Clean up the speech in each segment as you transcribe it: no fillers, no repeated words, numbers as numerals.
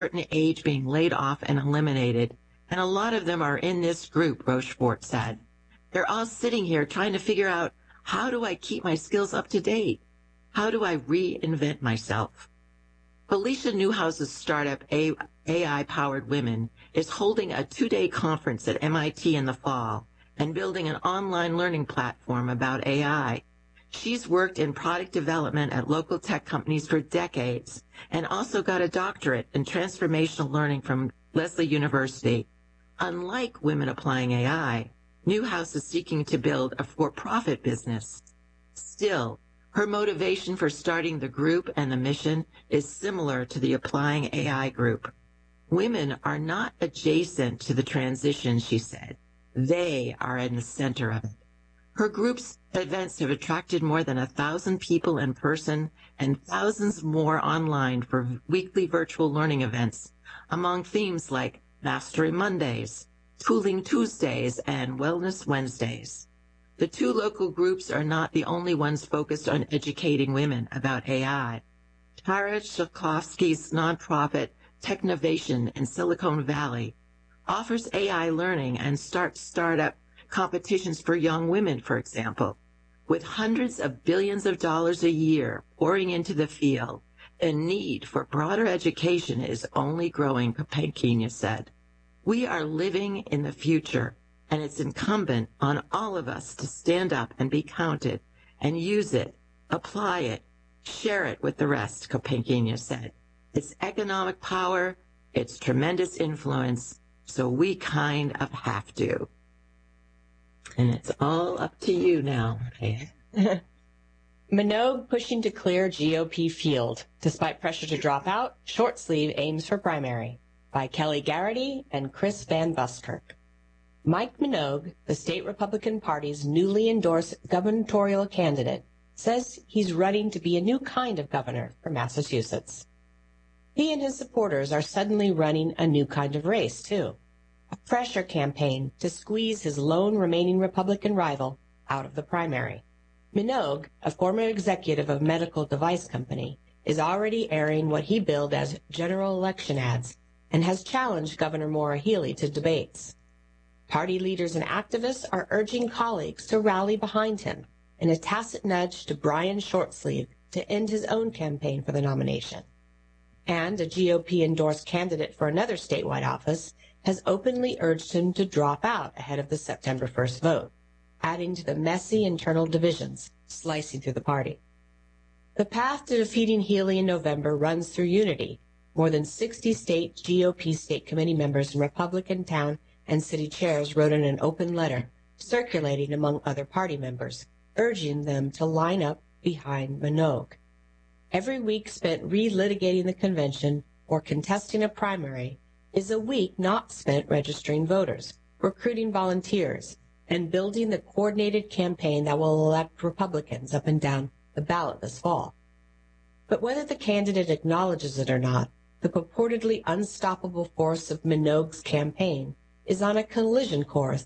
certain age being laid off and eliminated, and a lot of them are in this group, Rochefort said. They're all sitting here trying to figure out, how do I keep my skills up to date? How do I reinvent myself? Felicia Newhouse's startup, AI-Powered Women, is holding a 2-day conference at MIT in the fall and building an online learning platform about AI. She's worked in product development at local tech companies for decades and also got a doctorate in transformational learning from Lesley University. Unlike Women Applying AI, Newhouse is seeking to build a for-profit business. Still, her motivation for starting the group and the mission is similar to the Applying AI group. Women are not adjacent to the transition, she said. They are in the center of it. Her group's events have attracted more than 1,000 people in person and thousands more online for weekly virtual learning events, among themes like Mastery Mondays, Tooling Tuesdays, and Wellness Wednesdays. The two local groups are not the only ones focused on educating women about AI. Tara Tchaikovsky's nonprofit Technovation in Silicon Valley offers AI learning and startup competitions for young women, for example. With hundreds of billions of dollars a year pouring into the field, the need for broader education is only growing, Campagna said. We are living in the future, and it's incumbent on all of us to stand up and be counted and use it, apply it, share it with the rest, Campagna said. It's economic power, it's tremendous influence, so we kind of have to. And it's all up to you now. Okay. Minogue pushing to clear GOP field. Despite pressure to drop out, Short Sleeve aims for primary. By Kelly Garrity and Chris Van Buskirk. Mike Minogue, the state Republican Party's newly endorsed gubernatorial candidate, says he's running to be a new kind of governor for Massachusetts. He and his supporters are suddenly running a new kind of race, too. A pressure campaign to squeeze his lone remaining Republican rival out of the primary. Minogue, a former executive of a medical device company, is already airing what he billed as general election ads and has challenged Governor Maura Healey to debates. Party leaders and activists are urging colleagues to rally behind him in a tacit nudge to Brian Shortsleeve to end his own campaign for the nomination. And a GOP-endorsed candidate for another statewide office has openly urged him to drop out ahead of the September 1st vote, adding to the messy internal divisions slicing through the party. The path to defeating Healey in November runs through unity. More than 60 state GOP state committee members and Republican town and city chairs wrote in an open letter circulating among other party members, urging them to line up behind Minogue. Every week spent relitigating the convention or contesting a primary is a week not spent registering voters, recruiting volunteers, and building the coordinated campaign that will elect Republicans up and down the ballot this fall. But whether the candidate acknowledges it or not, the purportedly unstoppable force of Minogue's campaign is on a collision course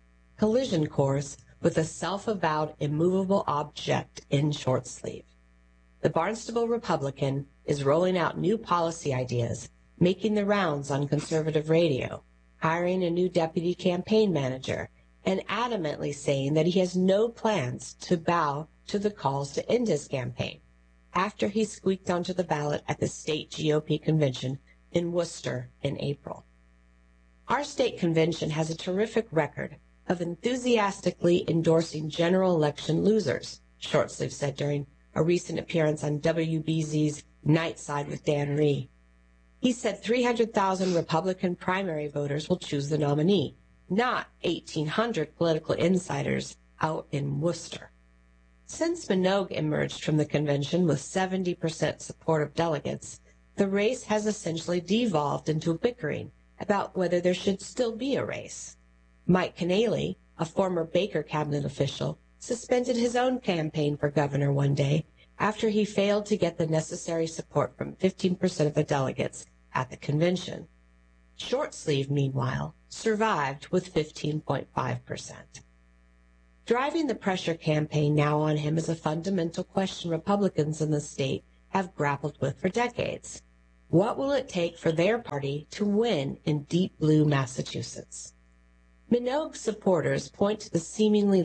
with a self-avowed immovable object in Short Sleeve. The Barnstable Republican is rolling out new policy ideas, making the rounds on conservative radio, hiring a new deputy campaign manager, and adamantly saying that he has no plans to bow to the calls to end his campaign after he squeaked onto the ballot at the state GOP convention in Worcester in April. Our state convention has a terrific record of enthusiastically endorsing general election losers, Shortsleeve said during a recent appearance on WBZ's Nightside with Dan Ree. He said 300,000 Republican primary voters will choose the nominee, not 1,800 political insiders out in Worcester. Since Minogue emerged from the convention with 70% support of delegates, the race has essentially devolved into a bickering about whether there should still be a race. Mike Keneally, a former Baker cabinet official, suspended his own campaign for governor one day after he failed to get the necessary support from 15% of the delegates at the convention. Shortsleeve, meanwhile, survived with 15.5%. Driving the pressure campaign now on him is a fundamental question Republicans in the state have grappled with for decades. What will it take for their party to win in deep blue Massachusetts? Minogue's supporters point to the seemingly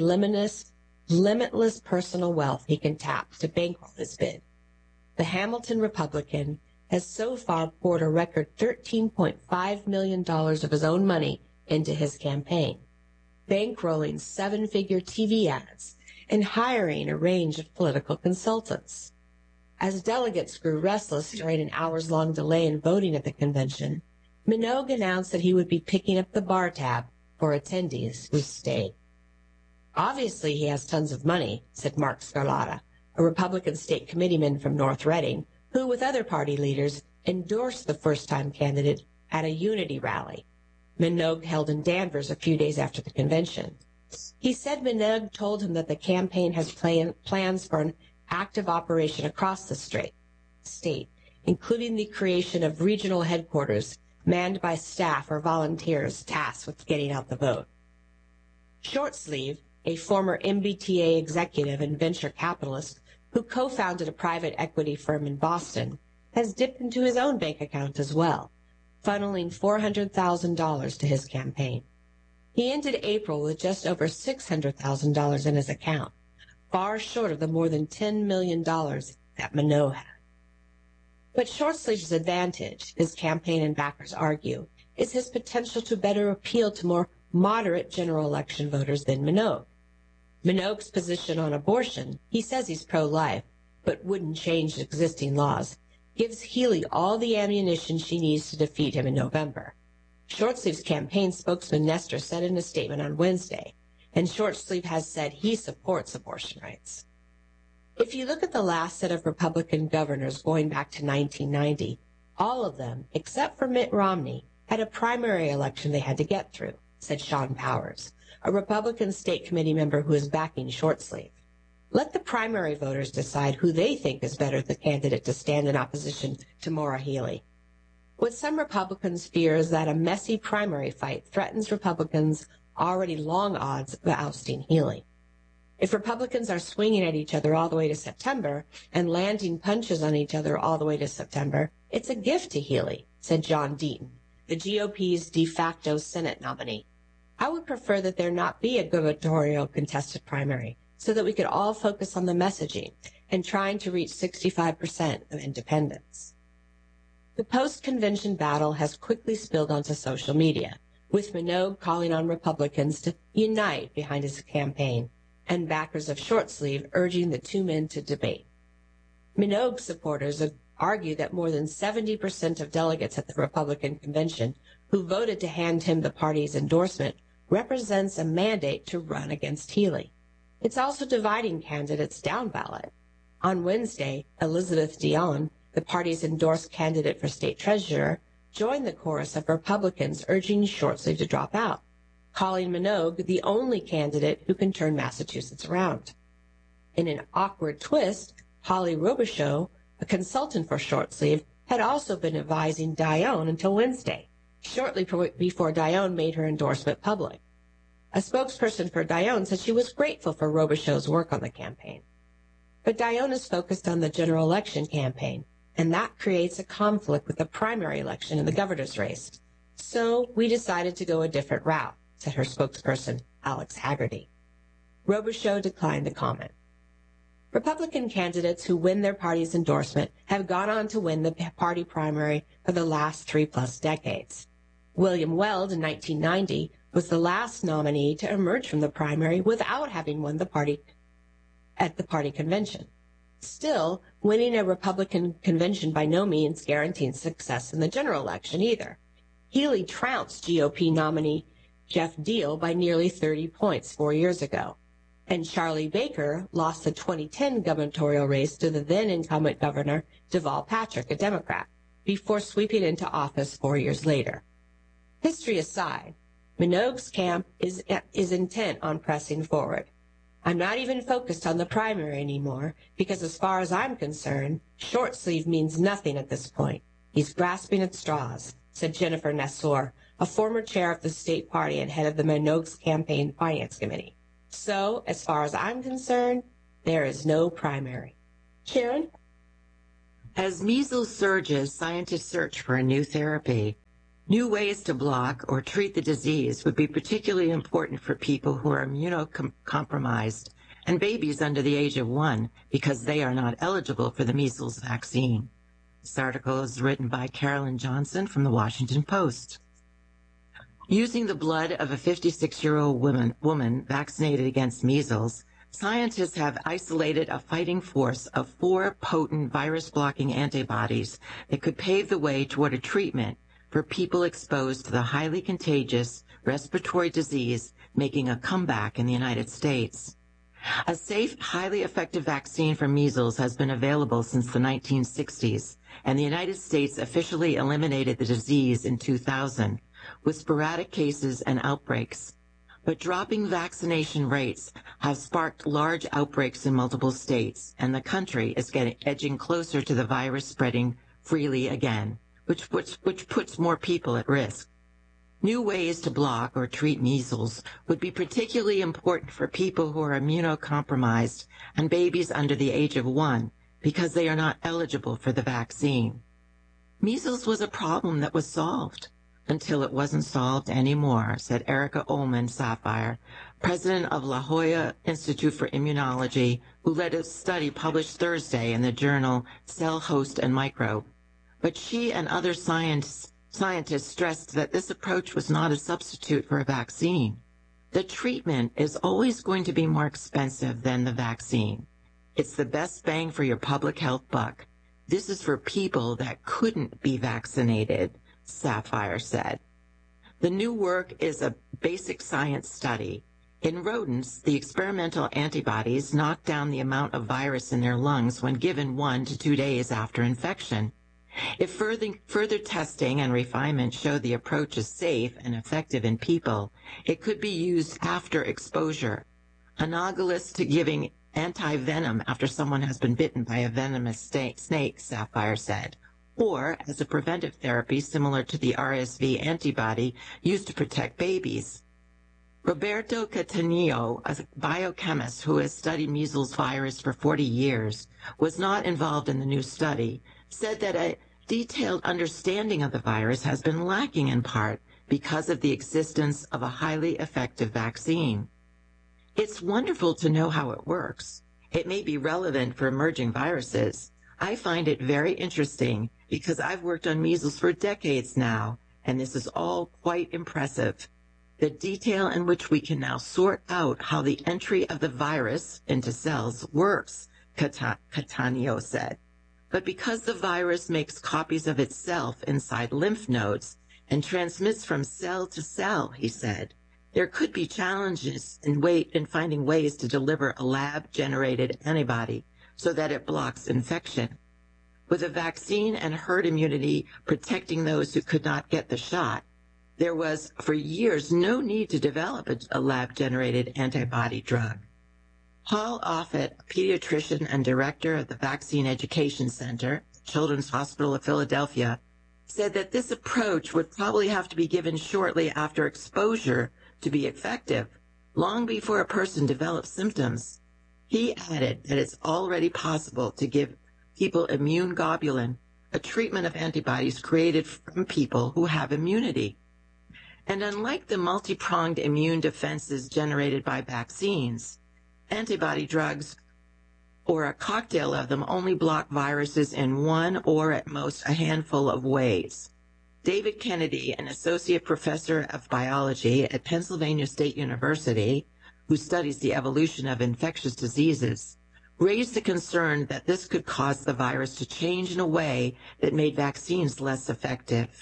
limitless personal wealth he can tap to bankroll his bid. The Hamilton Republican has so far poured a record $13.5 million of his own money into his campaign, bankrolling seven-figure TV ads and hiring a range of political consultants. As delegates grew restless during an hours-long delay in voting at the convention, Minogue announced that he would be picking up the bar tab for attendees who stayed. Obviously, he has tons of money, said Mark Scarlatta, a Republican state committeeman from North Reading, who, with other party leaders, endorsed the first-time candidate at a unity rally Minogue held in Danvers a few days after the convention. He said Minogue told him that the campaign has plans for an active operation across the state, including the creation of regional headquarters manned by staff or volunteers tasked with getting out the vote. Shortsleeve, a former MBTA executive and venture capitalist who co-founded a private equity firm in Boston, has dipped into his own bank account as well, funneling $400,000 to his campaign. He ended April with just over $600,000 in his account, far short of the more than $10 million that Minogue had. But Shortsleeve's advantage, his campaign and backers argue, is his potential to better appeal to more moderate general election voters than Minogue. Minogue's position on abortion, he says he's pro-life, but wouldn't change existing laws, gives Healey all the ammunition she needs to defeat him in November. Shortsleeve's campaign spokesman Nestor said in a statement on Wednesday, and Shortsleeve has said he supports abortion rights. If you look at the last set of Republican governors going back to 1990, all of them, except for Mitt Romney, had a primary election they had to get through, said Sean Powers, a Republican state committee member who is backing Shortsleeve. Let the primary voters decide who they think is better the candidate to stand in opposition to Maura Healey. What some Republicans fear is that a messy primary fight threatens Republicans' already long odds of ousting Healey. If Republicans are swinging at each other all the way to September and landing punches on each other all the way to September, it's a gift to Healey, said John Deaton, the GOP's de facto Senate nominee. I would prefer that there not be a gubernatorial contested primary so that we could all focus on the messaging and trying to reach 65% of independents. The post-convention battle has quickly spilled onto social media, with Minogue calling on Republicans to unite behind his campaign and backers of Shortsleeve urging the two men to debate. Minogue's supporters argue that more than 70% of delegates at the Republican convention who voted to hand him the party's endorsement represents a mandate to run against Healey. It's also dividing candidates down ballot. On Wednesday, Elizabeth Dion, the party's endorsed candidate for state treasurer, joined the chorus of Republicans urging Shortsleeve to drop out, calling Minogue the only candidate who can turn Massachusetts around. In an awkward twist, Holly Robichaud, a consultant for Shortsleeve, had also been advising Dion until Wednesday, shortly before Dion made her endorsement public. A spokesperson for Dion said she was grateful for Robichaud's work on the campaign. But Dion is focused on the general election campaign, and that creates a conflict with the primary election in the governor's race. So we decided to go a different route, said her spokesperson, Alex Haggerty. Robichaud declined to comment. Republican candidates who win their party's endorsement have gone on to win the party primary for the last 3+ decades. William Weld in 1990 was the last nominee to emerge from the primary without having won the party at the party convention. Still, winning a Republican convention by no means guarantees success in the general election either. Healey trounced GOP nominee Jeff Deal by nearly 30 points 4 years ago, and Charlie Baker lost the 2010 gubernatorial race to the then-incumbent governor Deval Patrick, a Democrat, before sweeping into office 4 years later. History aside, Minogue's camp is intent on pressing forward. I'm not even focused on the primary anymore because as far as I'm concerned, Shortsleeve means nothing at this point. He's grasping at straws, said Jennifer Nassor, a former chair of the state party and head of the Minogue's campaign finance committee. So, as far as I'm concerned, there is no primary. Sharon? As measles surges, scientists search for a new therapy. New ways to block or treat the disease would be particularly important for people who are immunocompromised and babies under the age of 1 because they are not eligible for the measles vaccine. This article is written by Carolyn Johnson from the Washington Post. Using the blood of a 56-year-old woman vaccinated against measles, scientists have isolated a fighting force of 4 potent virus-blocking antibodies that could pave the way toward a treatment for people exposed to the highly contagious respiratory disease making a comeback in the United States. A safe, highly effective vaccine for measles has been available since the 1960s, and the United States officially eliminated the disease in 2000, with sporadic cases and outbreaks. But dropping vaccination rates have sparked large outbreaks in multiple states, and the country is edging closer to the virus spreading freely again, which puts more people at risk. New ways to block or treat measles would be particularly important for people who are immunocompromised and babies under the age of 1 because they are not eligible for the vaccine. Measles was a problem that was solved until it wasn't solved anymore, said Erica Ullman Sapphire, president of La Jolla Institute for Immunology, who led a study published Thursday in the journal Cell, Host, and Microbe. But she and other scientists stressed that this approach was not a substitute for a vaccine. The treatment is always going to be more expensive than the vaccine. It's the best bang for your public health buck. This is for people that couldn't be vaccinated, Sapphire said. The new work is a basic science study. In rodents, the experimental antibodies knock down the amount of virus in their lungs when given 1 to 2 days after infection. If further testing and refinement show the approach is safe and effective in people, it could be used after exposure, analogous to giving anti-venom after someone has been bitten by a venomous snake, Sapphire said, or as a preventive therapy similar to the RSV antibody used to protect babies. Roberto Cattaneo, a biochemist who has studied measles virus for 40 years, was not involved in the new study, said that a detailed understanding of the virus has been lacking in part because of the existence of a highly effective vaccine. It's wonderful to know how it works. It may be relevant for emerging viruses. I find it very interesting because I've worked on measles for decades now, and this is all quite impressive. The detail in which we can now sort out how the entry of the virus into cells works, Cattaneo said. But because the virus makes copies of itself inside lymph nodes and transmits from cell to cell, he said, there could be challenges in finding ways to deliver a lab-generated antibody so that it blocks infection. With a vaccine and herd immunity protecting those who could not get the shot, there was, for years, no need to develop a lab-generated antibody drug. Paul Offit, a pediatrician and director of the Vaccine Education Center, Children's Hospital of Philadelphia, said that this approach would probably have to be given shortly after exposure to be effective, long before a person develops symptoms. He added that it's already possible to give people immune globulin, a treatment of antibodies created from people who have immunity. And unlike the multi-pronged immune defenses generated by vaccines, antibody drugs, or a cocktail of them, only block viruses in one or at most a handful of ways. David Kennedy, an associate professor of biology at Pennsylvania State University, who studies the evolution of infectious diseases, raised the concern that this could cause the virus to change in a way that made vaccines less effective.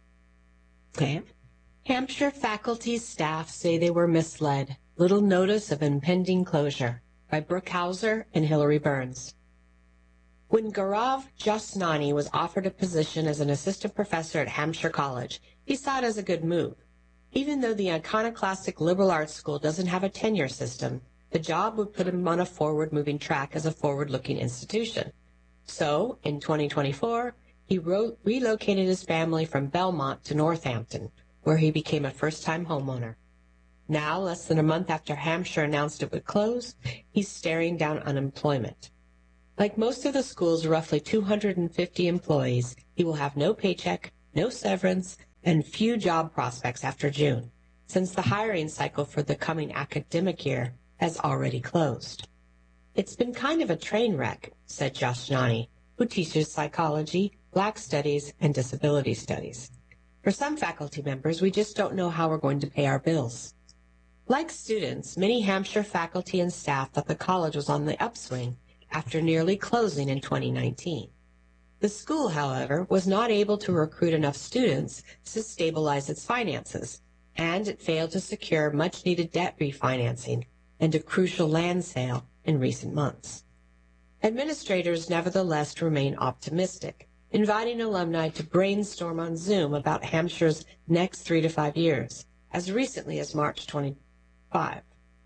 Okay. Hampshire faculty staff say they were misled. Little notice of impending closure, by Brooke Hauser and Hillary Burns. When Gaurav Jasnani was offered a position as an assistant professor at Hampshire College, he saw it as a good move. Even though the iconoclastic liberal arts school doesn't have a tenure system, the job would put him on a forward-moving track as a forward-looking institution. So, in 2024, he relocated his family from Belmont to Northampton, where he became a first-time homeowner. Now, less than a month after Hampshire announced it would close, he's staring down unemployment. Like most of the school's roughly 250 employees, he will have no paycheck, no severance, and few job prospects after June, since the hiring cycle for the coming academic year has already closed. It's been kind of a train wreck, said Josh Nani, who teaches psychology, Black studies, and disability studies. For some faculty members, we just don't know how we're going to pay our bills. Like students, many Hampshire faculty and staff thought the college was on the upswing after nearly closing in 2019. The school, however, was not able to recruit enough students to stabilize its finances, and it failed to secure much-needed debt refinancing and a crucial land sale in recent months. Administrators nevertheless remain optimistic, inviting alumni to brainstorm on Zoom about Hampshire's next 3 to 5 years, as recently as March 25.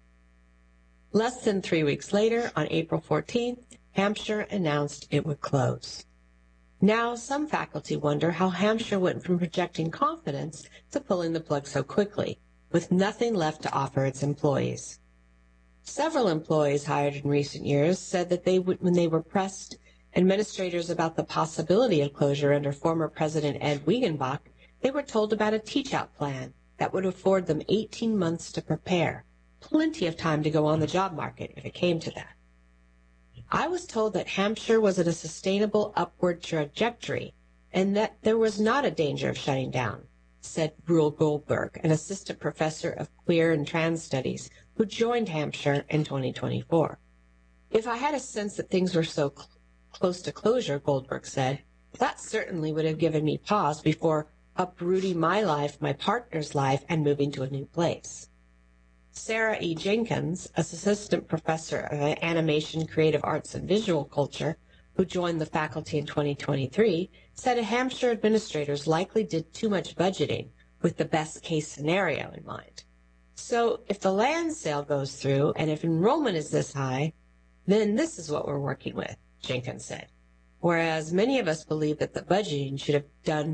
Less than 3 weeks later, on April 14th, Hampshire announced it would close. Now, some faculty wonder how Hampshire went from projecting confidence to pulling the plug so quickly, with nothing left to offer its employees. Several employees hired in recent years said that when they were pressed administrators about the possibility of closure under former President Ed Wiegenbach, they were told about a teach-out plan that would afford them 18 months to prepare, plenty of time to go on the job market if it came to that. I was told that Hampshire was at a sustainable upward trajectory and that there was not a danger of shutting down, said Rule Goldberg, an assistant professor of queer and trans studies who joined Hampshire in 2024. If I had a sense that things were so close to closure, Goldberg said, that certainly would have given me pause before uprooting my life, my partner's life, and moving to a new place. Sarah E. Jenkins, assistant professor of animation, creative arts, and visual culture, who joined the faculty in 2023, said Hampshire administrators likely did too much budgeting with the best-case scenario in mind. So if the land sale goes through and if enrollment is this high, then this is what we're working with, Jenkins said. Whereas many of us believe that the budgeting should have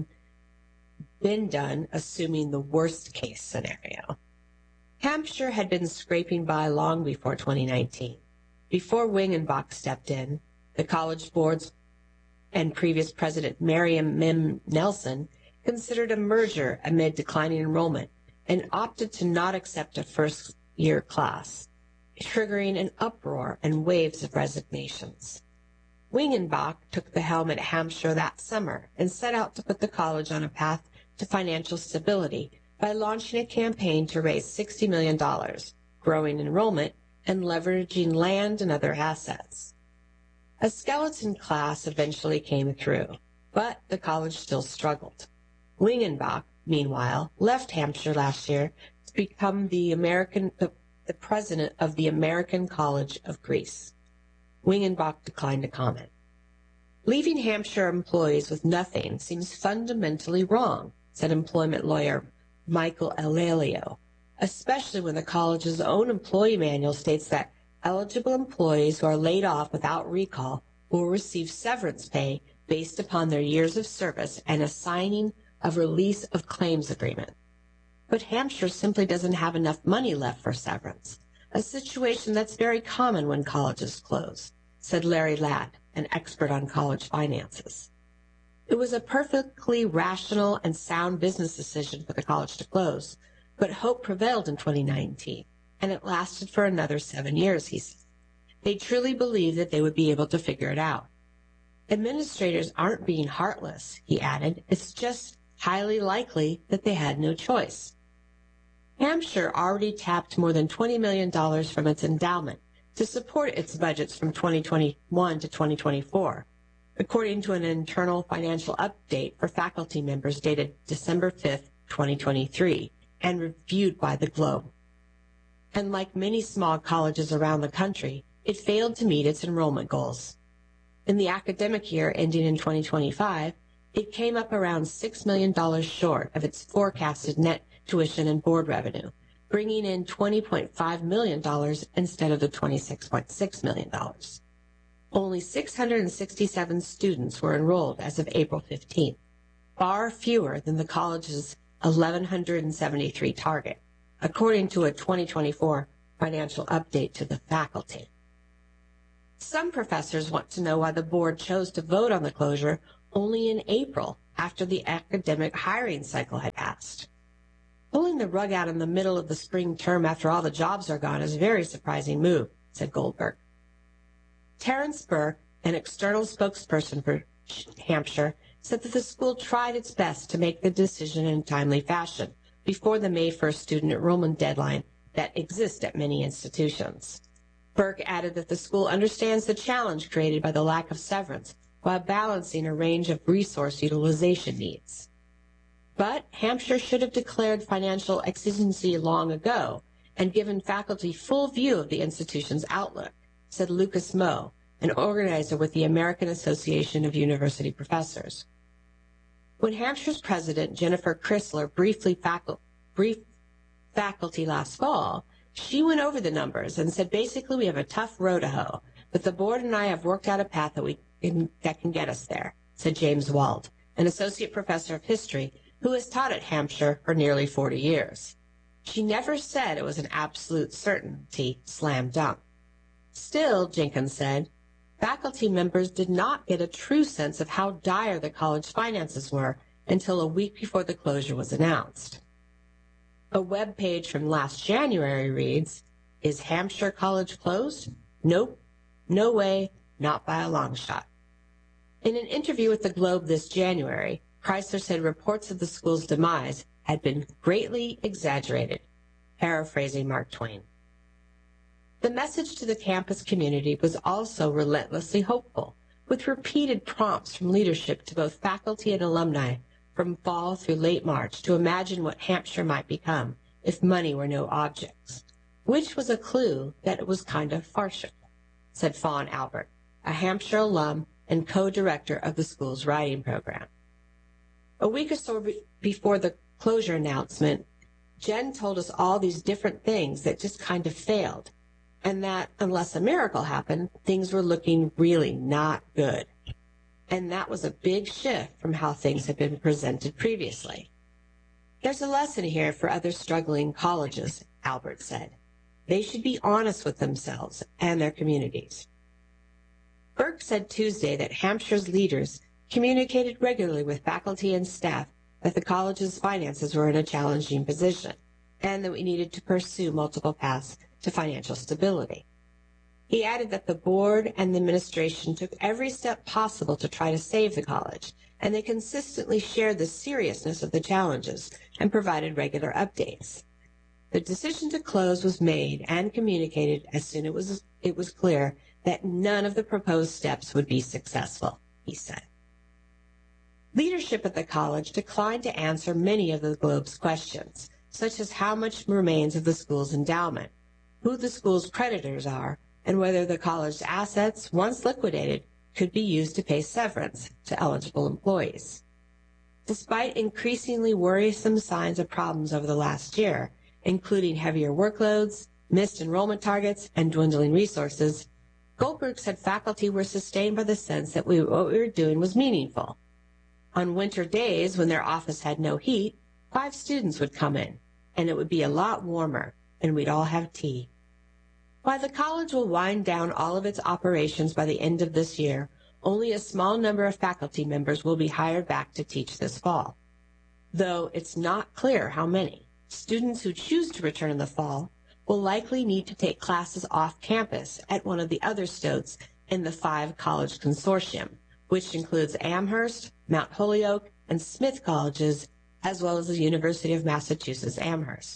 been done assuming the worst-case scenario. Hampshire had been scraping by long before 2019. Before Wiegenbach stepped in, the college board's and previous president Miriam Mim Nelson considered a merger amid declining enrollment and opted to not accept a first-year class, triggering an uproar and waves of resignations. Wiegenbach took the helm at Hampshire that summer and set out to put the college on a path to financial stability by launching a campaign to raise $60 million, growing enrollment, and leveraging land and other assets. A skeleton class eventually came through, but the college still struggled. Wiegenbach, meanwhile, left Hampshire last year to become the president of the American College of Greece. Wiegenbach declined to comment. Leaving Hampshire employees with nothing seems fundamentally wrong, said employment lawyer Michael Elalio, especially when the college's own employee manual states that eligible employees who are laid off without recall will receive severance pay based upon their years of service and a signing of release of claims agreement. But Hampshire simply doesn't have enough money left for severance, a situation that's very common when colleges close, said Larry Ladd, an expert on college finances. It was a perfectly rational and sound business decision for the college to close, but hope prevailed in 2019, and it lasted for another 7 years, he said. They truly believed that they would be able to figure it out. Administrators aren't being heartless, he added. It's just highly likely that they had no choice. Hampshire already tapped more than $20 million from its endowment to support its budgets from 2021 to 2024, according to an internal financial update for faculty members dated December 5th, 2023, and reviewed by the Globe. And like many small colleges around the country, it failed to meet its enrollment goals. In the academic year ending in 2025, it came up around $6 million short of its forecasted net tuition and board revenue, bringing in $20.5 million instead of the $26.6 million. Only 667 students were enrolled as of April 15th, far fewer than the college's 1,173 target, according to a 2024 financial update to the faculty. Some professors want to know why the board chose to vote on the closure only in April, after the academic hiring cycle had passed. Pulling the rug out in the middle of the spring term after all the jobs are gone is a very surprising move, said Goldberg. Terrence Burke, an external spokesperson for Hampshire, said that the school tried its best to make the decision in a timely fashion before the May 1st student enrollment deadline that exists at many institutions. Burke added that the school understands the challenge created by the lack of severance while balancing a range of resource utilization needs. But Hampshire should have declared financial exigency long ago and given faculty full view of the institution's outlook, said Lucas Moe, an organizer with the American Association of University Professors. When Hampshire's president, Jennifer Chrysler, briefed faculty last fall, she went over the numbers and said, basically, we have a tough row to hoe, but the board and I have worked out a path that can get us there, said James Wald, an associate professor of history who has taught at Hampshire for nearly 40 years. She never said it was an absolute certainty, slam dunk. Still, Jenkins said, faculty members did not get a true sense of how dire the college finances were until a week before the closure was announced. A web page from last January reads, "Is Hampshire College closed? Nope, no way, not by a long shot." In an interview with the Globe this January, Chrysler said reports of the school's demise had been greatly exaggerated, paraphrasing Mark Twain. The message to the campus community was also relentlessly hopeful, with repeated prompts from leadership to both faculty and alumni from fall through late March to imagine what Hampshire might become if money were no objects, which was a clue that it was kind of farcical, said Fawn Albert, a Hampshire alum and co-director of the school's writing program. A week or so before the closure announcement, Jen told us all these different things that just kind of failed, and that unless a miracle happened, things were looking really not good. And that was a big shift from how things had been presented previously. There's a lesson here for other struggling colleges, Albert said. They should be honest with themselves and their communities. Burke said Tuesday that Hampshire's leaders communicated regularly with faculty and staff that the college's finances were in a challenging position and that we needed to pursue multiple paths to financial stability. He added that the board and the administration took every step possible to try to save the college, and they consistently shared the seriousness of the challenges and provided regular updates. The decision to close was made and communicated as soon as it was clear that none of the proposed steps would be successful, he said. Leadership at the college declined to answer many of the Globe's questions, such as how much remains of the school's endowment, who the school's creditors are, and whether the college's assets, once liquidated, could be used to pay severance to eligible employees. Despite increasingly worrisome signs of problems over the last year, including heavier workloads, missed enrollment targets, and dwindling resources, Goldberg said faculty were sustained by the sense that what we were doing was meaningful. On winter days, when their office had no heat, 5 students would come in, and it would be a lot warmer, and we'd all have tea. While the college will wind down all of its operations by the end of this year, only a small number of faculty members will be hired back to teach this fall. Though it's not clear how many, students who choose to return in the fall will likely need to take classes off campus at one of the other STOTs in the 5 college consortium, which includes Amherst, Mount Holyoke, and Smith colleges, as well as the University of Massachusetts Amherst.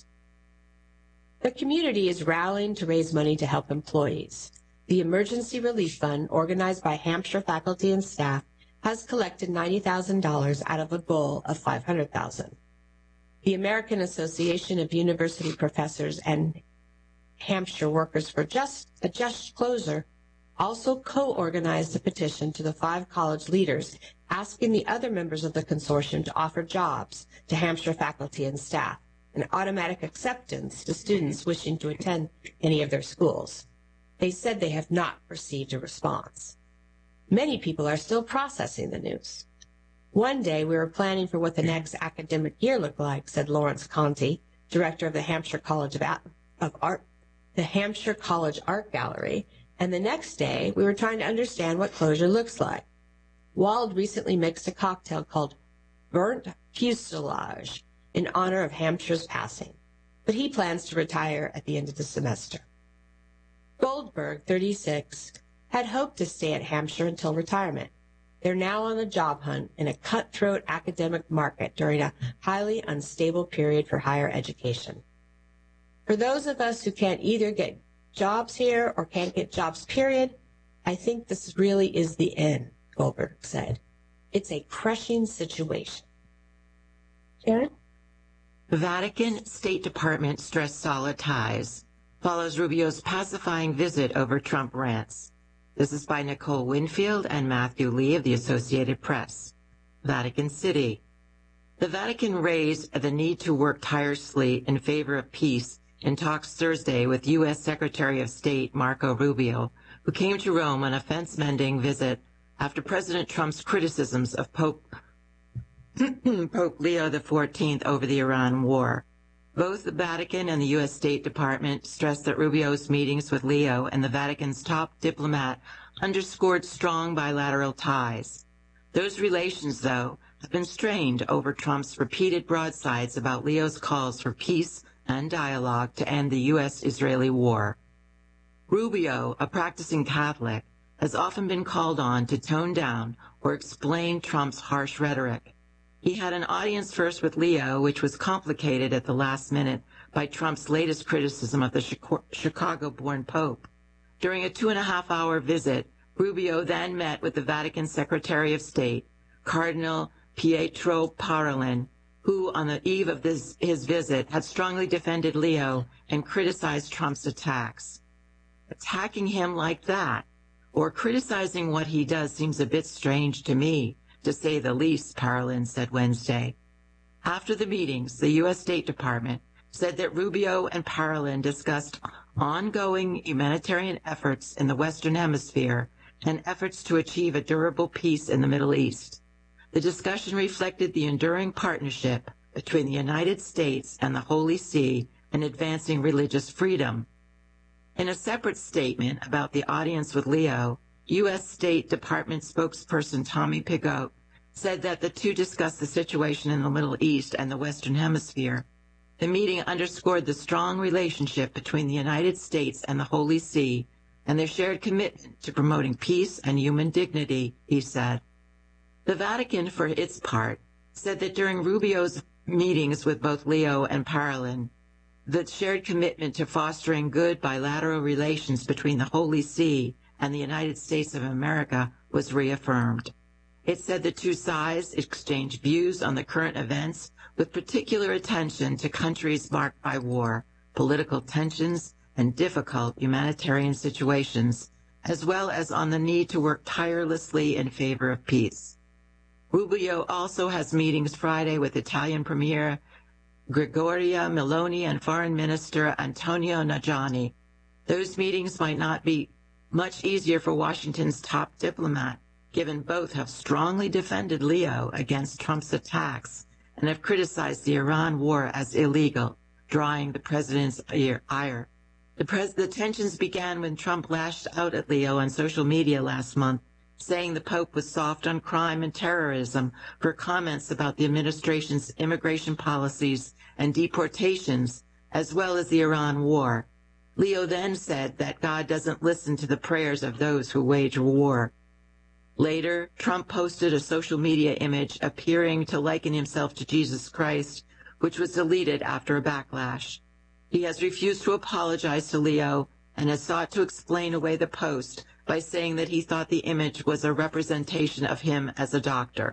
The community is rallying to raise money to help employees. The Emergency Relief Fund, organized by Hampshire faculty and staff, has collected $90,000 out of a goal of $500,000. The American Association of University Professors and Hampshire Workers for a Just Closure also co-organized a petition to the 5 college leaders asking the other members of the consortium to offer jobs to Hampshire faculty and staff, and automatic acceptance to students wishing to attend any of their schools. They said they have not received a response. Many people are still processing the news. One day we were planning for what the next academic year looked like, said Lawrence Conti, director of the Hampshire College of Art, the Hampshire College Art Gallery, And the next day, we were trying to understand what closure looks like. Wald recently mixed a cocktail called Burnt Fuselage in honor of Hampshire's passing, but he plans to retire at the end of the semester. Goldberg, 36, had hoped to stay at Hampshire until retirement. They're now on the job hunt in a cutthroat academic market during a highly unstable period for higher education. For those of us who can't either get jobs here or can't get jobs, period, I think this really is the end, Goldberg said. It's a crushing situation. Sharon? The Vatican State Department stressed solid ties. Follows Rubio's pacifying visit over Trump rants. This is by Nicole Winfield and Matthew Lee of the Associated Press. Vatican City. The Vatican raised the need to work tirelessly in favor of peace in talks Thursday with U.S. Secretary of State Marco Rubio, who came to Rome on a fence-mending visit after President Trump's criticisms of Pope Leo XIV over the Iran war. Both the Vatican and the U.S. State Department stressed that Rubio's meetings with Leo and the Vatican's top diplomat underscored strong bilateral ties. Those relations, though, have been strained over Trump's repeated broadsides about Leo's calls for peace and dialogue to end the U.S.-Israeli war. Rubio, a practicing Catholic, has often been called on to tone down or explain Trump's harsh rhetoric. He had an audience first with Leo, which was complicated at the last minute by Trump's latest criticism of the Chicago-born Pope. During a 2.5-hour visit, Rubio then met with the Vatican Secretary of State, Cardinal Pietro Parolin, who, on the eve of his visit, had strongly defended Leo and criticized Trump's attacks. Attacking him like that, or criticizing what he does, seems a bit strange to me, to say the least, Parolin said Wednesday. After the meetings, the U.S. State Department said that Rubio and Parolin discussed ongoing humanitarian efforts in the Western Hemisphere and efforts to achieve a durable peace in the Middle East. The discussion reflected the enduring partnership between the United States and the Holy See in advancing religious freedom. In a separate statement about the audience with Leo, U.S. State Department spokesperson Tommy Pigott said that the two discussed the situation in the Middle East and the Western Hemisphere. The meeting underscored the strong relationship between the United States and the Holy See and their shared commitment to promoting peace and human dignity, he said. The Vatican, for its part, said that during Rubio's meetings with both Leo and Parolin, the shared commitment to fostering good bilateral relations between the Holy See and the United States of America was reaffirmed. It said the two sides exchanged views on the current events with particular attention to countries marked by war, political tensions, and difficult humanitarian situations, as well as on the need to work tirelessly in favor of peace. Rubio also has meetings Friday with Italian Premier Giorgia Meloni and Foreign Minister Antonio Tajani. Those meetings might not be much easier for Washington's top diplomat, given both have strongly defended Leo against Trump's attacks and have criticized the Iran war as illegal, drawing the president's ire. The tensions began when Trump lashed out at Leo on social media last month, saying the Pope was soft on crime and terrorism for comments about the administration's immigration policies and deportations, as well as the Iran war. Leo then said that God doesn't listen to the prayers of those who wage war. Later, Trump posted a social media image appearing to liken himself to Jesus Christ, which was deleted after a backlash. He has refused to apologize to Leo and has sought to explain away the post by saying that he thought the image was a representation of him as a doctor.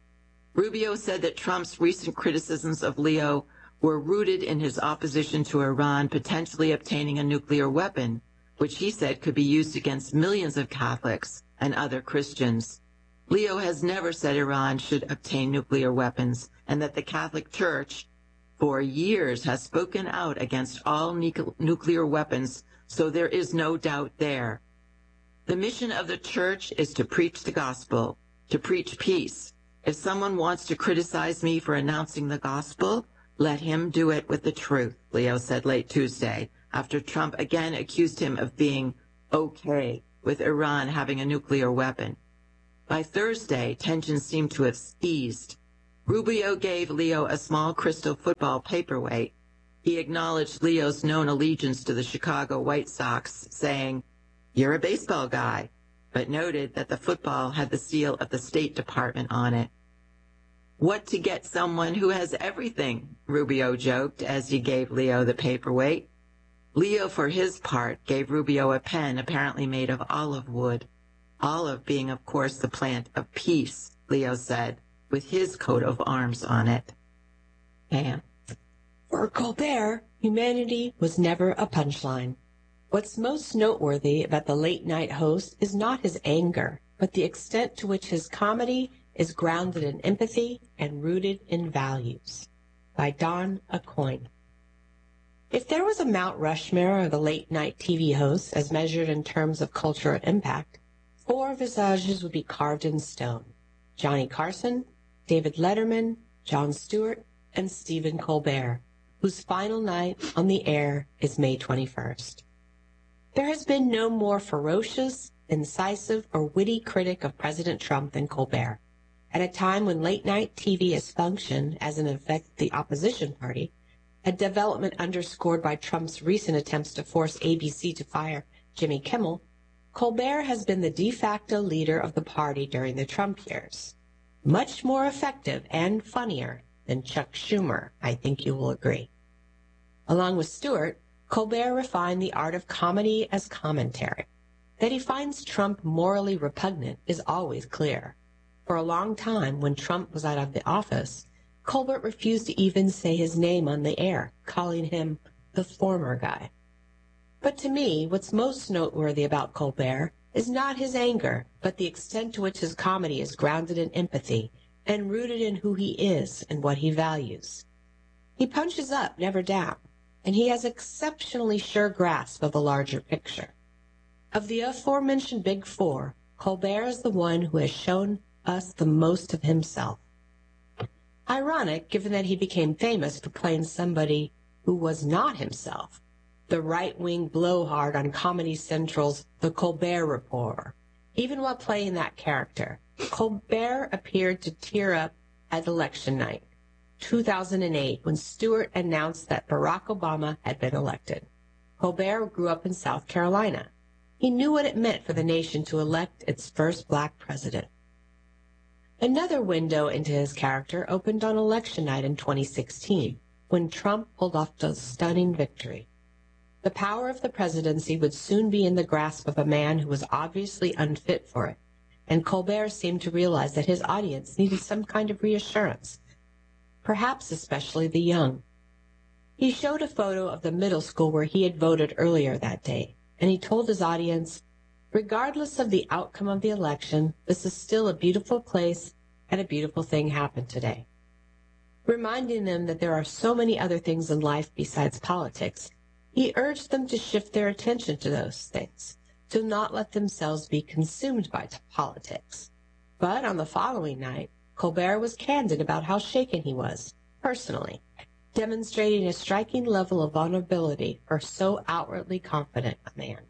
Rubio said that Trump's recent criticisms of Leo were rooted in his opposition to Iran potentially obtaining a nuclear weapon, which he said could be used against millions of Catholics and other Christians. Leo has never said Iran should obtain nuclear weapons, and that the Catholic Church, for years, has spoken out against all nuclear weapons, so there is no doubt there. The mission of the Church is to preach the gospel, to preach peace. If someone wants to criticize me for announcing the gospel, let him do it with the truth, Leo said late Tuesday, after Trump again accused him of being okay with Iran having a nuclear weapon. By Thursday, tensions seem to have eased. Rubio gave Leo a small crystal football paperweight. He acknowledged Leo's known allegiance to the Chicago White Sox, saying, "You're a baseball guy," but noted that the football had the seal of the State Department on it. "What to get someone who has everything," Rubio joked as he gave Leo the paperweight. Leo, for his part, gave Rubio a pen apparently made of olive wood. Olive being, of course, the plant of peace, Leo said, with his coat of arms on it. Bam. For Colbert, humanity was never a punchline. What's most noteworthy about the late-night host is not his anger, but the extent to which his comedy is grounded in empathy and rooted in values. By Don Aucoin. If there was a Mount Rushmore of the late-night TV hosts as measured in terms of cultural impact, 4 visages would be carved in stone: Johnny Carson, David Letterman, Jon Stewart, and Stephen Colbert, whose final night on the air is May 21st. There has been no more ferocious, incisive, or witty critic of President Trump than Colbert. At a time when late-night TV has functioned as in effect the opposition party, a development underscored by Trump's recent attempts to force ABC to fire Jimmy Kimmel, Colbert has been the de facto leader of the party during the Trump years. Much more effective and funnier than Chuck Schumer, I think you will agree. Along with Stewart, Colbert refined the art of comedy as commentary. That he finds Trump morally repugnant is always clear. For a long time, when Trump was out of the office, Colbert refused to even say his name on the air, calling him the former guy. But to me, what's most noteworthy about Colbert is not his anger, but the extent to which his comedy is grounded in empathy and rooted in who he is and what he values. He punches up, never down, and he has exceptionally sure grasp of the larger picture. Of the aforementioned Big Four, Colbert is the one who has shown us the most of himself. Ironic, given that he became famous for playing somebody who was not himself, the right-wing blowhard on Comedy Central's The Colbert Report. Even while playing that character, Colbert appeared to tear up at election night, 2008, when Stewart announced that Barack Obama had been elected. Colbert grew up in South Carolina. He knew what it meant for the nation to elect its first black president. Another window into his character opened on election night in 2016, when Trump pulled off a stunning victory. The power of the presidency would soon be in the grasp of a man who was obviously unfit for it, and Colbert seemed to realize that his audience needed some kind of reassurance, perhaps especially the young. He showed a photo of the middle school where he had voted earlier that day, and he told his audience, "Regardless of the outcome of the election, this is still a beautiful place and a beautiful thing happened today." Reminding them that there are so many other things in life besides politics, he urged them to shift their attention to those things, to not let themselves be consumed by politics. But on the following night, Colbert was candid about how shaken he was, personally, demonstrating a striking level of vulnerability for so outwardly confident a man.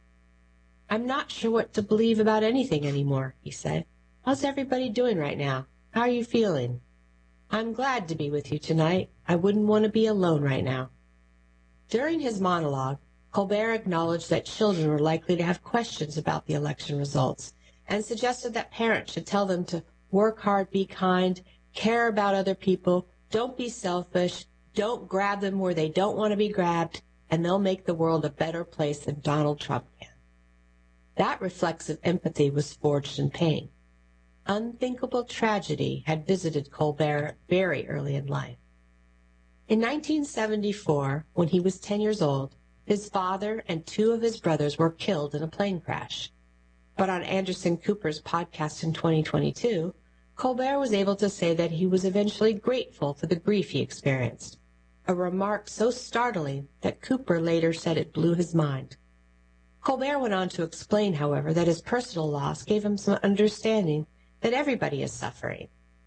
"I'm not sure what to believe about anything anymore," he said. "How's everybody doing right now? How are you feeling? I'm glad to be with you tonight. I wouldn't want to be alone right now." During his monologue, Colbert acknowledged that children were likely to have questions about the election results and suggested that parents should tell them to work hard, be kind, care about other people, don't be selfish, don't grab them where they don't want to be grabbed, and they'll make the world a better place than Donald Trump can. That reflexive empathy was forged in pain. Unthinkable tragedy had visited Colbert very early in life. In 1974, when he was 10 years old, his father and 2 of his brothers were killed in a plane crash. But on Anderson Cooper's podcast in 2022, Colbert was able to say that he was eventually grateful for the grief he experienced, a remark so startling that Cooper later said it blew his mind. Colbert went on to explain, however, that his personal loss gave him some understanding that everybody is suffering,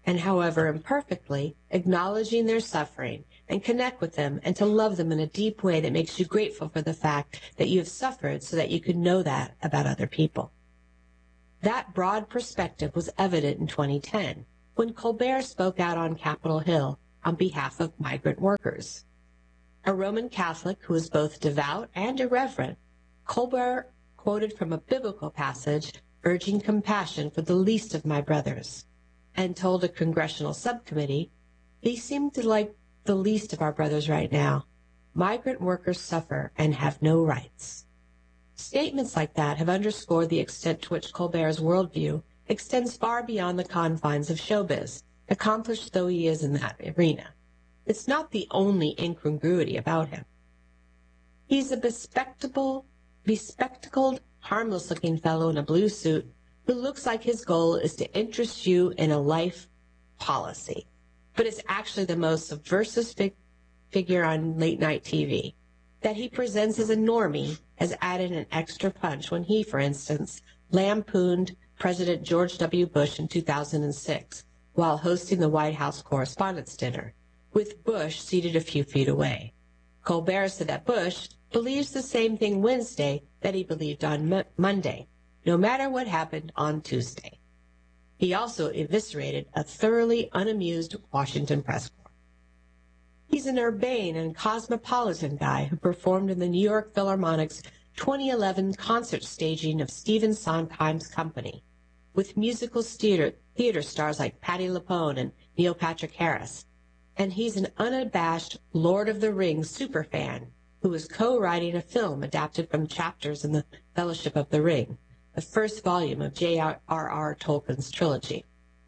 and however imperfectly, acknowledging their suffering and connect with them and to love them in a deep way that makes you grateful for the fact that you have suffered so that you could know that about other people. That broad perspective was evident in 2010 when Colbert spoke out on Capitol Hill on behalf of migrant workers. A Roman Catholic who was both devout and irreverent, Colbert quoted from a biblical passage urging compassion for the least of my brothers, and told a congressional subcommittee, "They seem to like the least of our brothers right now. Migrant workers suffer and have no rights." Statements like that have underscored the extent to which Colbert's worldview extends far beyond the confines of showbiz, accomplished though he is in that arena. It's not the only incongruity about him. He's a bespectacled, harmless-looking fellow in a blue suit who looks like his goal is to interest you in a life policy, but is actually the most subversive figure on late-night TV. That he presents as a normie has added an extra punch when he, for instance, lampooned President George W. Bush in 2006 while hosting the White House Correspondents' Dinner, with Bush seated a few feet away. Colbert said that Bush believes the same thing Wednesday that he believed on Monday, no matter what happened on Tuesday. He also eviscerated a thoroughly unamused Washington press corps. He's an urbane and cosmopolitan guy who performed in the New York Philharmonic's 2011 concert staging of Stephen Sondheim's Company, with musical theater stars like Patti LuPone and Neil Patrick Harris. And he's an unabashed Lord of the Rings superfan who is co-writing a film adapted from chapters in the Fellowship of the Ring, the first volume of J.R.R. Tolkien's trilogy.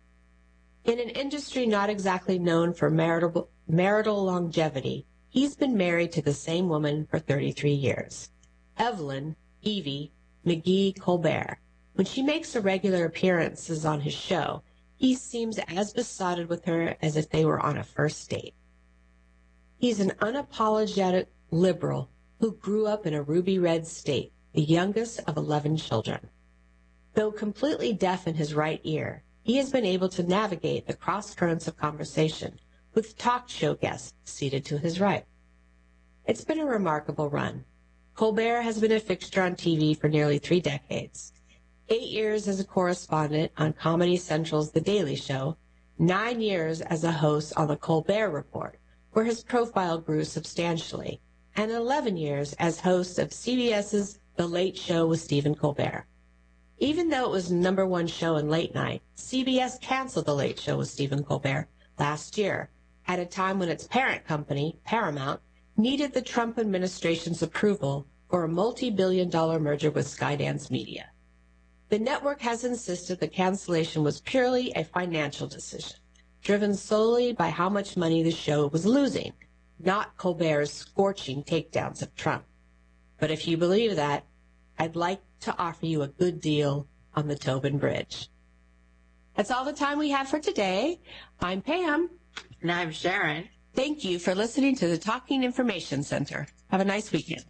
In an industry not exactly known for marital longevity, he's been married to the same woman for 33 years, Evelyn Evie McGee Colbert. When she makes regular appearances on his show, he seems as besotted with her as if they were on a first date. He's an unapologetic liberal who grew up in a ruby red state, the youngest of 11 children. Though completely deaf in his right ear, he has been able to navigate the cross currents of conversation with talk show guests seated to his right. It's been a remarkable run. Colbert has been a fixture on TV for nearly 3 decades. 8 years as a correspondent on Comedy Central's The Daily Show, 9 years as a host on The Colbert Report, where his profile grew substantially, and 11 years as host of CBS's The Late Show with Stephen Colbert. Even though it was the #1 show in late night, CBS canceled The Late Show with Stephen Colbert last year, at a time when its parent company, Paramount, needed the Trump administration's approval for a multi-billion-dollar merger with Skydance Media. The network has insisted the cancellation was purely a financial decision, driven solely by how much money the show was losing, not Colbert's scorching takedowns of Trump. But if you believe that, I'd like to offer you a good deal on the Tobin Bridge. That's all the time we have for today. I'm Pam. And I'm Sharon. Thank you for listening to the Talking Information Center. Have a nice weekend.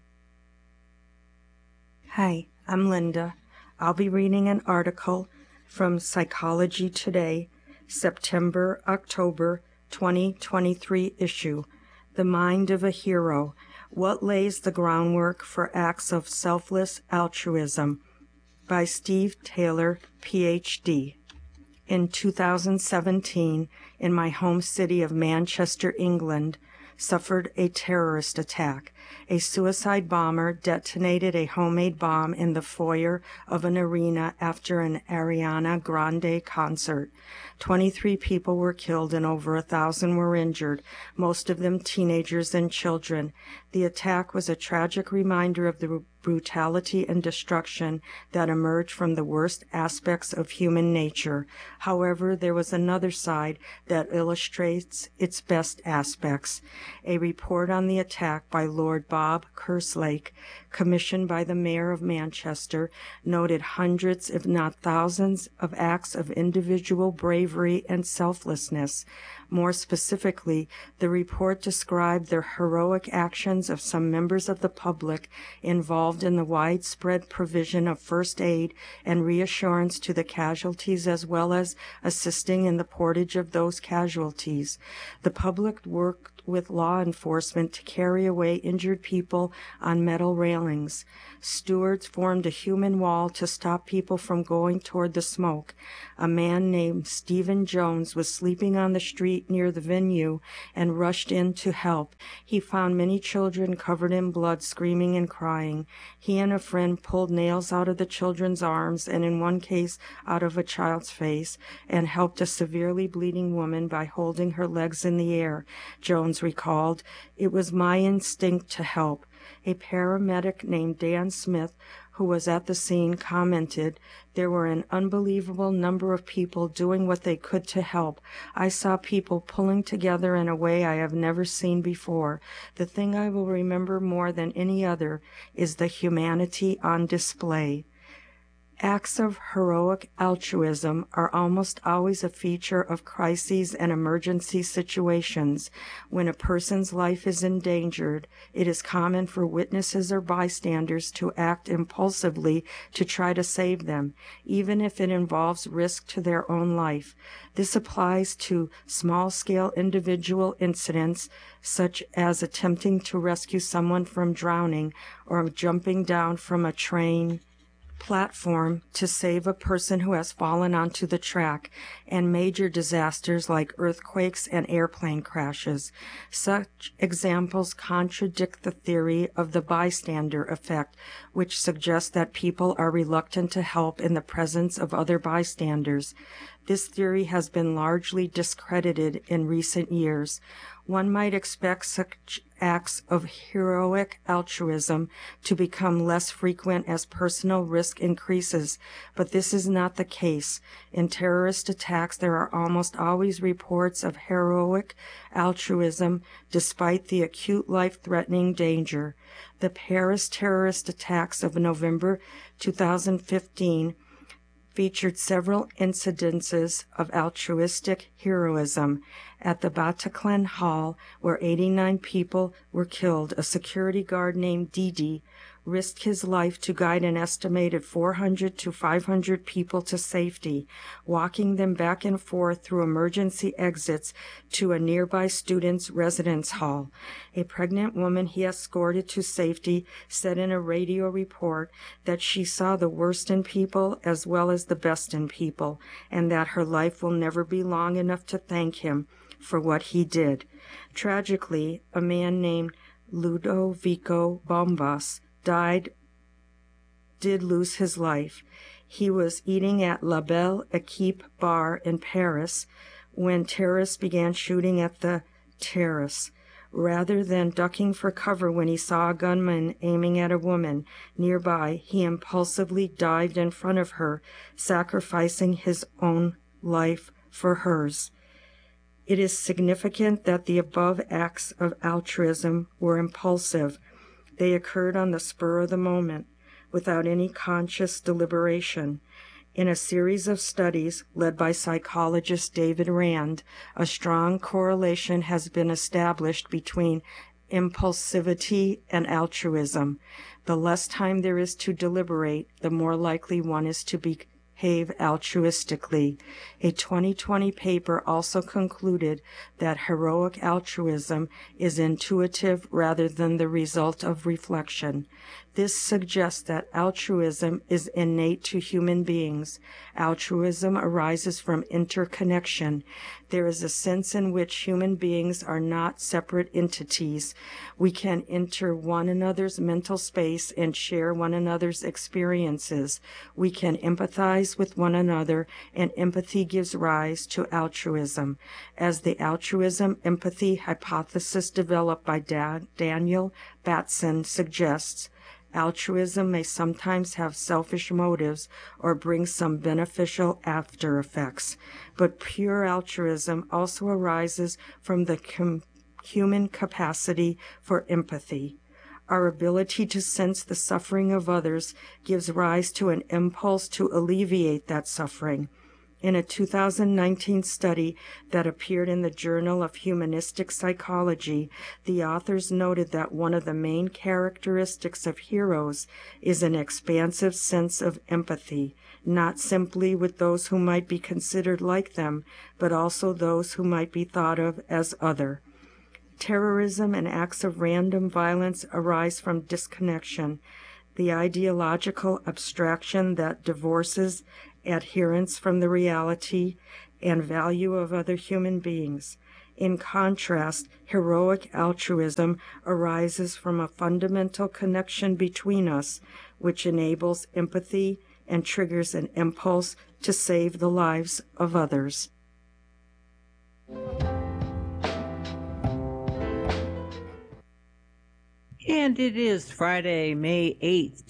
Hi, I'm Linda. I'll be reading an article from Psychology Today, September-October 2023 issue, The Mind of a Hero, What Lays the Groundwork for Acts of Selfless Altruism, by Steve Taylor, Ph.D. In 2017, in my home city of Manchester, England, suffered a terrorist attack. A suicide bomber detonated a homemade bomb in the foyer of an arena after an Ariana Grande concert. 23 people were killed and over 1,000 were injured, most of them teenagers and children. The attack was a tragic reminder of the brutality and destruction that emerge from the worst aspects of human nature. However, there was another side that illustrates its best aspects. A report on the attack by Lord Bob Kerslake, commissioned by the Mayor of Manchester, noted hundreds, if not thousands, of acts of individual bravery and selflessness. More specifically, the report described the heroic actions of some members of the public involved in the widespread provision of first aid and reassurance to the casualties, as well as assisting in the portage of those casualties. The public worked with law enforcement to carry away injured people on metal railings. Stewards formed a human wall to stop people from going toward the smoke. A man named Stephen Jones was sleeping on the street near the venue and rushed in to help. He found many children covered in blood, screaming and crying. He and a friend pulled nails out of the children's arms and in one case out of a child's face, and helped a severely bleeding woman by holding her legs in the air. Jones recalled, "It was my instinct to help." A paramedic named Dan Smith, who was at the scene, commented, "There were an unbelievable number of people doing what they could to help. I saw people pulling together in a way I have never seen before. The thing I will remember more than any other is the humanity on display." Acts of heroic altruism are almost always a feature of crises and emergency situations. When a person's life is endangered, it is common for witnesses or bystanders to act impulsively to try to save them, even if it involves risk to their own life. This applies to small-scale individual incidents, such as attempting to rescue someone from drowning or jumping down from a train platform to save a person who has fallen onto the track, and major disasters like earthquakes and airplane crashes. Such examples contradict the theory of the bystander effect, which suggests that people are reluctant to help in the presence of other bystanders. This theory has been largely discredited in recent years. One might expect such acts of heroic altruism to become less frequent as personal risk increases, but this is not the case. In terrorist attacks, there are almost always reports of heroic altruism despite the acute life-threatening danger. The Paris terrorist attacks of November 2015 featured several incidences of altruistic heroism. At the Bataclan Hall, where 89 people were killed, a security guard named Didi risked his life to guide an estimated 400 to 500 people to safety, walking them back and forth through emergency exits to a nearby student's residence hall. A pregnant woman he escorted to safety said in a radio report that she saw the worst in people as well as the best in people, and that her life will never be long enough to thank him for what he did. Tragically, a man named Ludovico Bombas did lose his life. He was eating at La Belle Equipe bar in Paris when terrorists began shooting at the terrace. Rather than ducking for cover when he saw a gunman aiming at a woman nearby, he impulsively dived in front of her, sacrificing his own life for hers. It is significant that the above acts of altruism were impulsive. They occurred on the spur of the moment, without any conscious deliberation. In a series of studies led by psychologist David Rand, a strong correlation has been established between impulsivity and altruism. The less time there is to deliberate, the more likely one is to behave altruistically. A 2020 paper also concluded that heroic altruism is intuitive rather than the result of reflection. This suggests that altruism is innate to human beings. Altruism arises from interconnection. There is a sense in which human beings are not separate entities. We can enter one another's mental space and share one another's experiences. We can empathize with one another, and empathy gives rise to altruism. As the altruism-empathy hypothesis developed by Daniel Batson suggests, altruism may sometimes have selfish motives or bring some beneficial after effects, but pure altruism also arises from the human capacity for empathy. Our ability to sense the suffering of others gives rise to an impulse to alleviate that suffering. In a 2019 study that appeared in the Journal of Humanistic Psychology, the authors noted that one of the main characteristics of heroes is an expansive sense of empathy, not simply with those who might be considered like them, but also those who might be thought of as other. Terrorism and acts of random violence arise from disconnection, the ideological abstraction that divorces adherence from the reality and value of other human beings. In contrast, heroic altruism arises from a fundamental connection between us, which enables empathy and triggers an impulse to save the lives of others. And it is Friday, May 8th,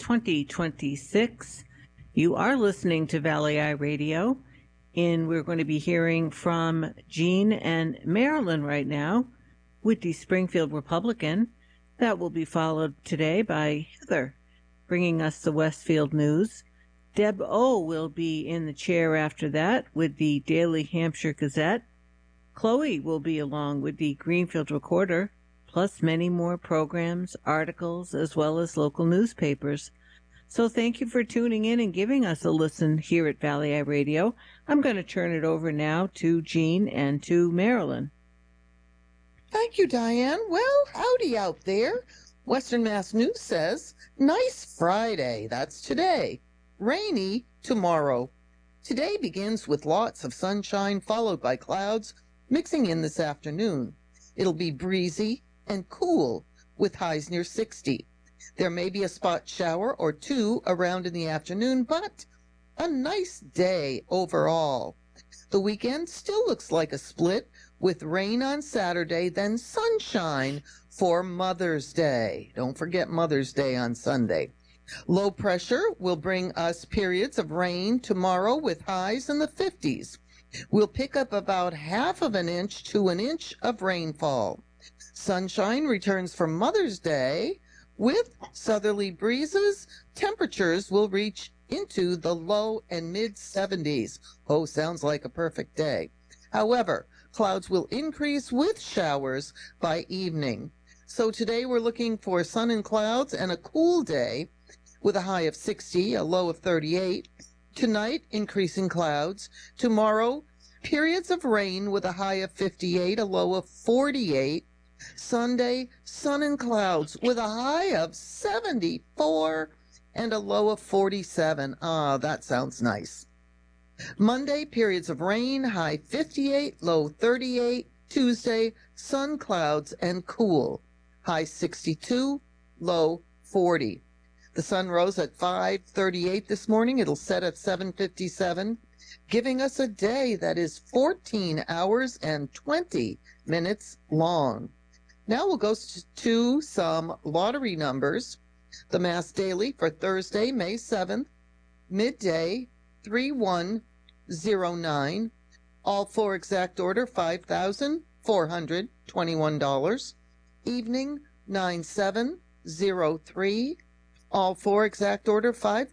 2026. You are listening to Valley Eye Radio, and we're going to be hearing from Jean and Marilyn right now with the Springfield Republican. That will be followed today by Heather, bringing us the Westfield News. Deb O. will be in the chair after that with the Daily Hampshire Gazette. Chloe will be along with the Greenfield Recorder, plus many more programs, articles, as well as local newspapers. So thank you for tuning in and giving us a listen here at Valley Eye Radio. I'm going to turn it over now to Jean and to Marilyn. Thank you, Diane. Well, howdy out there. Western Mass News says, nice Friday, that's today. Rainy tomorrow. Today begins with lots of sunshine followed by clouds mixing in this afternoon. It'll be breezy and cool with highs near 60. There may be a spot shower or two around in the afternoon, but a nice day overall. The weekend still looks like a split with rain on Saturday, then sunshine for Mother's Day. Don't forget Mother's Day on Sunday. Low pressure will bring us periods of rain tomorrow with highs in the 50s. We'll pick up about half of an inch to an inch of rainfall. Sunshine returns for Mother's Day. With southerly breezes, temperatures will reach into the low and mid 70s. Oh, sounds like a perfect day. However, clouds will increase with showers by evening. So today we're looking for sun and clouds and a cool day with a high of 60, a low of 38. Tonight, increasing clouds. Tomorrow, periods of rain with a high of 58, a low of 48. Sunday, sun and clouds with a high of 74 and a low of 47. That sounds nice. Monday, periods of rain, high 58, low 38. Tuesday, sun, clouds, and cool. High 62, low 40. The sun rose at 5:38 this morning. It'll set at 7:57, giving us a day that is 14 hours and 20 minutes long. Now we'll go to some lottery numbers. The Mass Daily for Thursday, May 7th, midday, 3109. All four exact order, $5,421. Evening, 9703. All four exact order,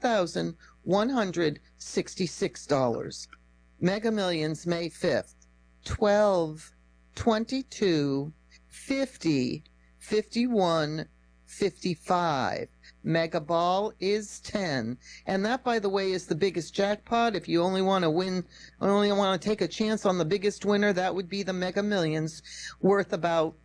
$5,166. Mega Millions, May 5th, 12, 22, 50, 51, 55. Mega Ball is 10. And that, by the way, is the biggest jackpot. If you only want to take a chance on the biggest winner, that would be the Mega Millions, worth about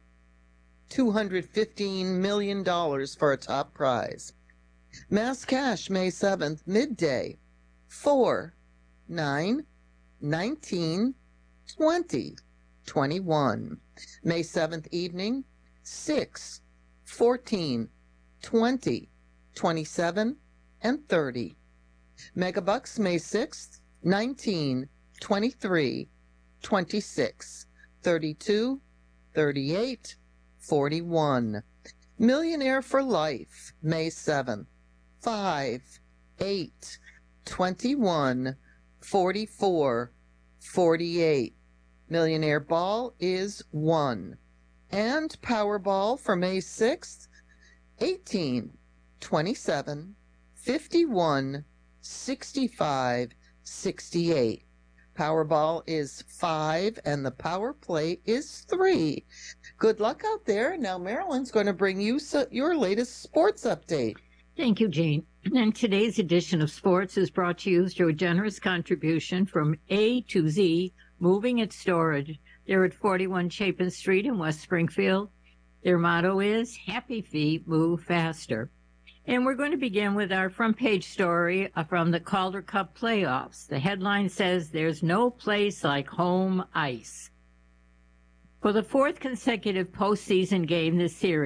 $215 million for a top prize. Mass Cash, May 7th, midday, 4, 9, 19, 20, 21. May 7th evening, 6, 14, 20, 27, and 30. Megabucks, May 6th, 19, 23, 26, 32, 38, 41. Millionaire for Life, May 7th, 5, 8, 21, 44, 48. Millionaire Ball is 1. And Powerball for May 6th, 18, 27, 51, 65, 68. Powerball is 5 and the power play is 3. Good luck out there. Now Marilyn's going to bring you your latest sports update. Thank you, Jean. And today's edition of sports is brought to you through a generous contribution from A to Z Moving and Storage. They're at 41 Chapin Street in West Springfield. Their motto is Happy Feet Move Faster. And we're going to begin with our front page story from the Calder Cup playoffs. The headline says, "There's no place like home ice." For the fourth consecutive postseason game this series,